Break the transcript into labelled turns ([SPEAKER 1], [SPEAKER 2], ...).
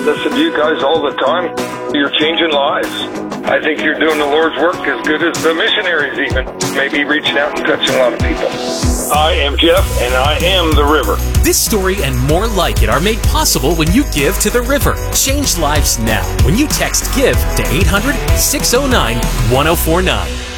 [SPEAKER 1] listen to you guys all the time. You're changing lives. I think you're doing the Lord's work as good as the missionaries even. Maybe reaching out and touching a lot of people. I am Jeff, and I am the river.
[SPEAKER 2] This story and more like it are made possible when you give to the river. Change lives now when you text GIVE to 800-609-1049.